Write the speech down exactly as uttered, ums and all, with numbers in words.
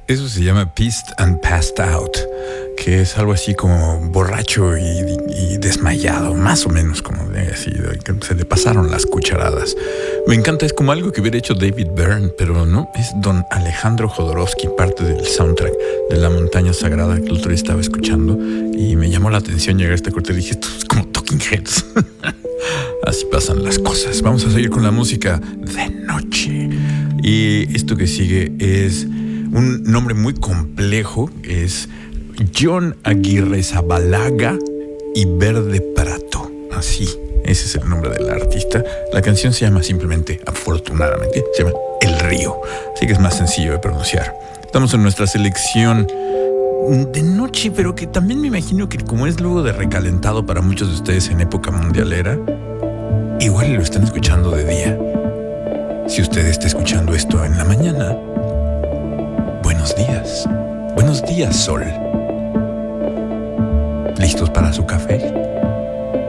Eso se llama Pissed and Passed Out, que es algo así como borracho y, y desmayado, más o menos como de así, de que se le pasaron las cucharadas. Me encanta, es como algo que hubiera hecho David Byrne, pero no, es don Alejandro Jodorowsky, parte del soundtrack de La Montaña Sagrada que el otro día estaba escuchando y me llamó la atención llegar a este corte y dije, esto es como Talking Heads. Así pasan las cosas. Vamos a seguir con la música de noche. Y esto que sigue es un nombre muy complejo, es John Aguirre Zabalaga y Verde Prato. Así, ese es el nombre del artista. La canción se llama simplemente, afortunadamente, se llama El Río. Así que es más sencillo de pronunciar. Estamos en nuestra selección de noche, pero que también me imagino que como es luego de recalentado para muchos de ustedes en época mundialera, igual lo están escuchando de día. Si usted está escuchando esto en la mañana, buenos días. Buenos días, sol. ¿Listos para su café?